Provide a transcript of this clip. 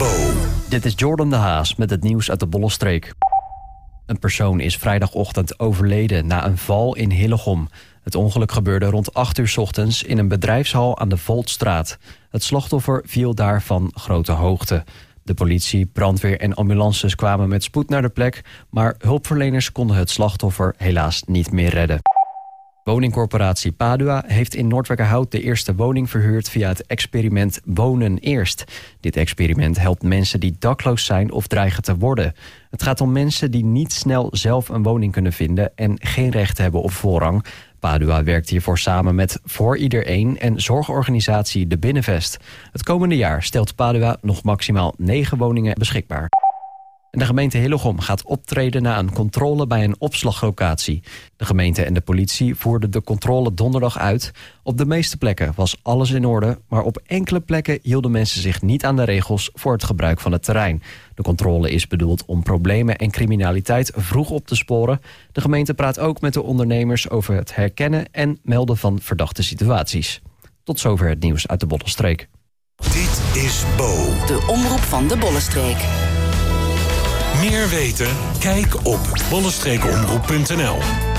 Bo. Dit is Jordan de Haas met het nieuws uit de Bollenstreek. Een persoon is vrijdagochtend overleden na een val in Hillegom. Het ongeluk gebeurde rond 8 uur 's ochtends in een bedrijfshal aan de Voltstraat. Het slachtoffer viel daar van grote hoogte. De politie, brandweer en ambulances kwamen met spoed naar de plek, maar hulpverleners konden het slachtoffer helaas niet meer redden. Woningcorporatie Padua heeft in Noordwijkerhout de eerste woning verhuurd via het experiment Wonen Eerst. Dit experiment helpt mensen die dakloos zijn of dreigen te worden. Het gaat om mensen die niet snel zelf een woning kunnen vinden en geen recht hebben op voorrang. Padua werkt hiervoor samen met Voor Iedereen en zorgorganisatie De Binnenvest. Het komende jaar stelt Padua nog maximaal 9 woningen beschikbaar. En de gemeente Hillegom gaat optreden na een controle bij een opslaglocatie. De gemeente en de politie voerden de controle donderdag uit. Op de meeste plekken was alles in orde, maar op enkele plekken hielden mensen zich niet aan de regels voor het gebruik van het terrein. De controle is bedoeld om problemen en criminaliteit vroeg op te sporen. De gemeente praat ook met de ondernemers over het herkennen en melden van verdachte situaties. Tot zover het nieuws uit de Bollenstreek. Dit is Bo. De omroep van de Bollenstreek. Meer weten? Kijk op bollenstreekomroep.nl.